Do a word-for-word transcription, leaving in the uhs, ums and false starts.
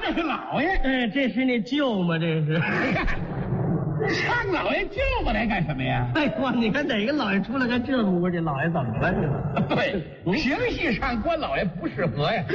这是老爷。 哎，这是那舅吗？这是。 唱老爷舅母来干什么呀？ 哎哇，你看哪个老爷出来还这模样？这老爷怎么了？这对，评戏上关老爷不适合呀。